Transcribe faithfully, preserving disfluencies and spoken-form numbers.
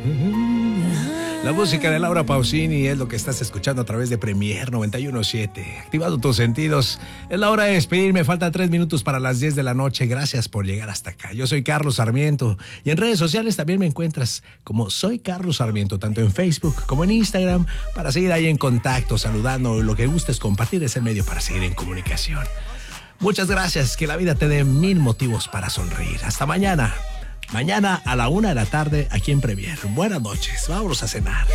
La música de Laura Pausini es lo que estás escuchando a través de Premier noventa y uno punto siete. Activando tus sentidos. Es la hora de despedirme. Faltan tres minutos para las diez de la noche. Gracias por llegar hasta acá. Yo soy Carlos Sarmiento. Y en redes sociales también me encuentras como Soy Carlos Sarmiento, tanto en Facebook como en Instagram, para seguir ahí en contacto, saludando. Lo que gustes compartir es el medio para seguir en comunicación. Muchas gracias. Que la vida te dé mil motivos para sonreír. Hasta mañana. Mañana a la una de la tarde aquí en Premier. Buenas noches. Vámonos a cenar.